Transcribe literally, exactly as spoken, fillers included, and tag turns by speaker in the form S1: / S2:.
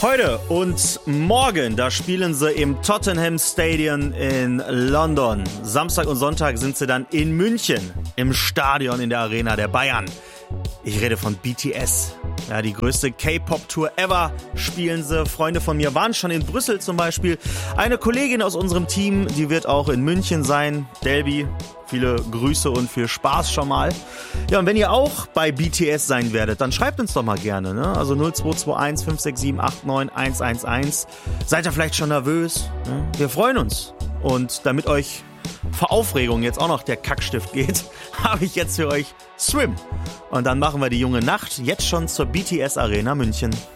S1: Heute und morgen, da spielen sie im Tottenham Stadium in London. Samstag und Sonntag sind sie dann in München im Stadion in der Arena der Bayern. Ich rede von B T S. Ja, die größte K-Pop-Tour ever spielen sie. Freunde von mir waren schon in Brüssel zum Beispiel. Eine Kollegin aus unserem Team, die wird auch in München sein. Delby, viele Grüße und viel Spaß schon mal. Ja, und wenn ihr auch bei B T S sein werdet, dann schreibt uns doch mal gerne. Ne? Also null zwei zwei eins fünf sechs sieben acht neun eins eins eins. Seid ihr vielleicht schon nervös? Ne? Wir freuen uns. Und damit euch vor Aufregung jetzt auch noch der Kackstift geht, habe ich jetzt für euch Swim. Und dann machen wir die junge Nacht jetzt schon zur B T S Arena München.